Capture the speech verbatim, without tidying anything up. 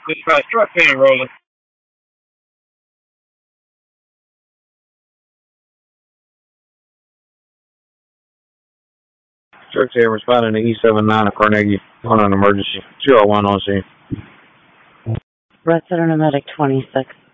Dispatch, truck van rolling. Truck ten responding to E seven nine of Carnegie on an emergency. zero one on scene. Resident of Medic twenty-six.